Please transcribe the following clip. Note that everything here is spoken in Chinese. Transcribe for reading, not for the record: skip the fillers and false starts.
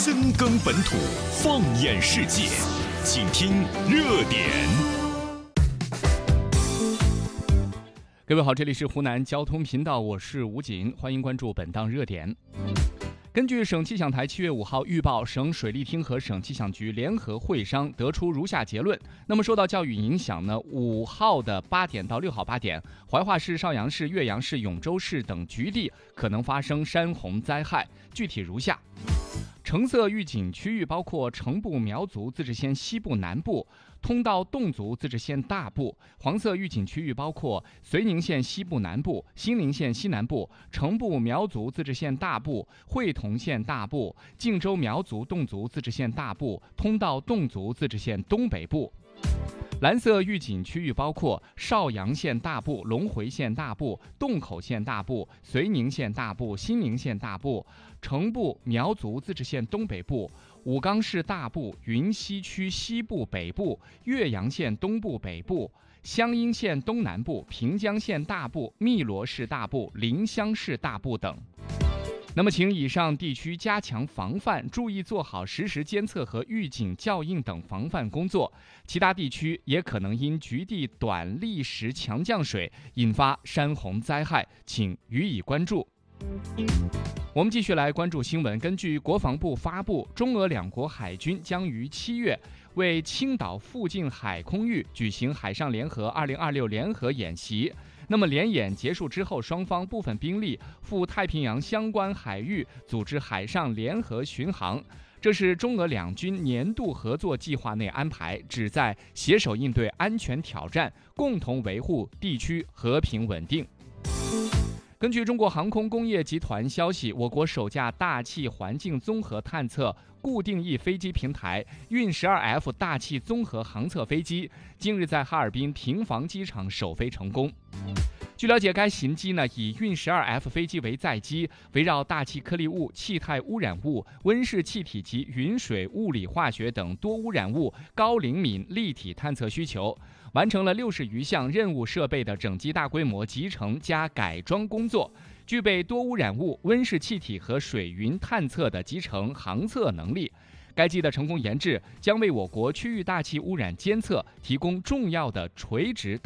深耕本土，放眼世界，请听热点。各位好，这里是湖南交通频道，我是吴锦，欢迎关注本档热点。根据省气象台7月5号预报，省水利厅和省气象局联合会商得出如下结论。那么受到降雨影响呢，5号的8点到6号8点，怀化市、邵阳市、岳阳市、永州市等局地可能发生山洪灾害，具体如下。橙色预警区域包括成部苗族自治县西部南部、通道侗族自治县大部；黄色预警区域包括绥宁县西部南部、兴宁县西南部、成部苗族自治县大部、会同县大部、靖州苗族侗族自治县大部、通道侗族自治县东北部。蓝色预警区域包括邵阳县大部、龙回县大部、洞口县大部、绥宁县大部、兴宁县大部、成部苗族自治县东北部、武冈市大部、云溪区西部北部、岳阳县东部北部、湘阴县东南部、平江县大部、汨罗市大部、临湘市大部等。那么请以上地区加强防范，注意做好实时监测和预警校应等防范工作。其他地区也可能因局地短历时强降水引发山洪灾害，请予以关注。我们继续来关注新闻。根据国防部发布，中俄两国海军将于7月为青岛附近海空域举行海上联合2026联合演习。那么联演结束之后，双方部分兵力赴太平洋相关海域组织海上联合巡航，这是中俄两军年度合作计划内安排，旨在携手应对安全挑战，共同维护地区和平稳定。根据中国航空工业集团消息，我国首架大气环境综合探测固定翼飞机平台运12F 大气综合航测飞机近日在哈尔滨停房机场首飞成功。据了解，该型机以运12F 飞机为载机，围绕大气颗粒物、气态污染物、温室气体及云水物理化学等多污染物高灵敏立体探测需求，完成了60余项任务设备的整机大规模集成加改装工作，具备多污染物、温室气体和水云探测的集成航测能力。该机的成功研制将为我国区域大气污染监测提供重要的垂直